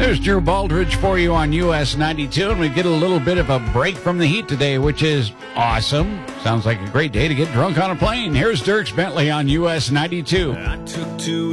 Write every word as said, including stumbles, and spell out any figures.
There's Drew Baldridge for you on U S ninety-two, and we get a little bit of a break from the heat today, which is awesome. Sounds like a great day to get drunk on a plane. Here's Dierks Bentley on U S ninety-two. I took to